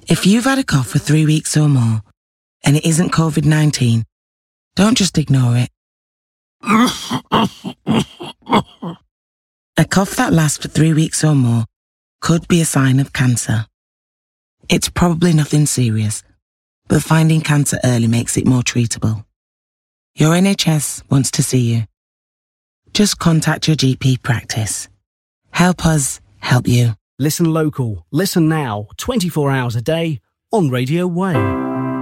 If you've had a cough for 3 weeks or more and it isn't COVID-19, don't just ignore it. A cough that lasts for 3 weeks or more could be a sign of cancer. It's probably nothing serious, but finding cancer early makes it more treatable. Your NHS wants to see you. Just contact your GP practice. Help us help you. Listen local, listen now, 24 hours a day on Radio Way.